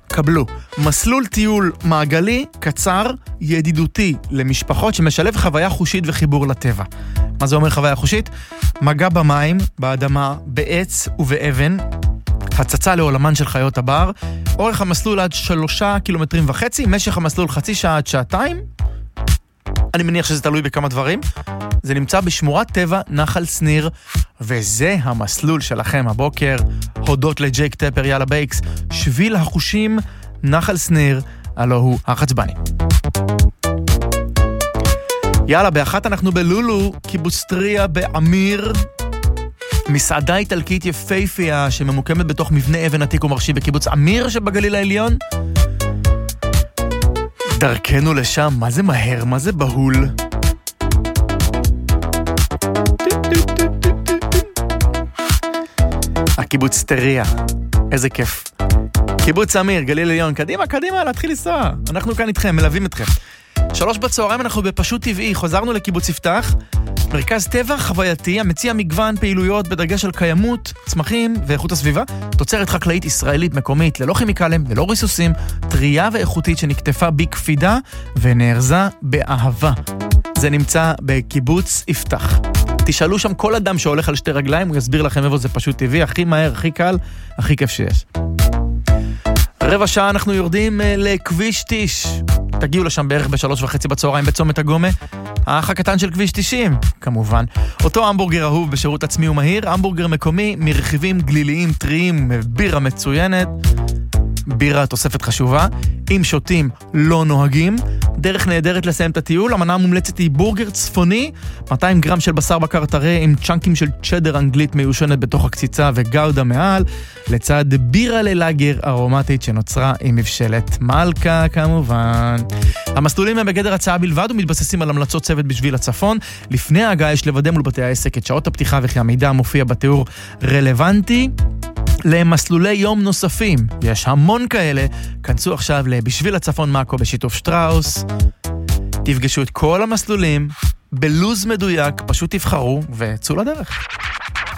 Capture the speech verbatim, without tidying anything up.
קבלו. מסלול טיול מעגלי, קצר, ידידותי למשפחות שמשלב חוויה חושית וחיבור לטבע. מה זה אומר חוויה חושית? מגע במים, באדמה, בעץ ובאבן, הצצה לעולמן של חיות הבר, אורך המסלול עד שלושה קילומטרים וחצי, משך המסלול חצי שעה עד שעתיים, אני מניח שזה תלוי בכמה דברים. זה נמצא בשמורת טבע נחל שניר, וזה המסלול שלכם הבוקר. הודות לג'ייק טפר, יאללה בייקס, שביל החושים, נחל שניר, הלא הוא החצבני. יאללה, באחת אנחנו בלולו, קיבוץ טריה באמיר, מסעדה איטלקית יפהפייה שממוקמת בתוך מבנה אבן עתיק ומרשים בקיבוץ אמיר שבגליל העליון. דרכנו לשם, מה זה מהר, מה זה בהול. הקיבוץ טריה, איזה כיף. קיבוץ אמיר, גליל עליון, קדימה, קדימה, להתחיל לנסוע. אנחנו כאן איתכם, מלווים אתכם. שלוש בצהריים אנחנו בפשוט טבעי, חוזרנו לקיבוץ יפתח, מרכז טבע חווייתי, המציע מגוון פעילויות בדגש על קיימות, צמחים ואיכות הסביבה, תוצרת חקלאית ישראלית מקומית, ללא כימיקלים, ללא ריסוסים, טריה ואיכותית שנקטפה בקפידה ונארזה באהבה. זה נמצא בקיבוץ יפתח. תשאלו שם כל אדם שהולך על שתי רגליים, הוא יסביר לכם איפה זה פשוט טבעי, הכי מהר, הכי קל, הכי כיף שיש. רבע שעה אנחנו יורדים לכביש תשעים. תגיעו לשם בערך בשלוש וחצי בצהריים בצומת הגומה. האח הקטן של כביש תשעים, כמובן. אותו המבורגר אהוב בשירות עצמי ומהיר, המבורגר מקומי מרכיבים גליליים טריים, בירה מצוינת. בירה תוספת חשובה. אם שותים לא נוהגים. דרך נהדרת לסיים את הטיול. המנה המומלצת היא בורגר צפוני, מאתיים גרם של בשר בקר טרי עם צ'אנקים של צ'דר אנגלית מיושנת בתוך הקציצה וגאודה מעל, לצד בירה ללאגר ארומטית שנוצרה עם מבשלת מלכה כמובן. המסלולים הם בגדר הצעה בלבד ומתבססים על המלצות צוות בשביל הצפון. לפני ההגעה יש לוודא מול בתי העסק את שעות הפתיחה וכי המידע מופיע בתיאור רלוונטי למסלולי יום נוספים. יש המון כאלה. כנסו עכשיו לבשביל הצפון מאקו בשיתוף שטראוס. תפגשו את כל המסלולים בלוז מדויק, פשוט תבחרו וצאו לדרך.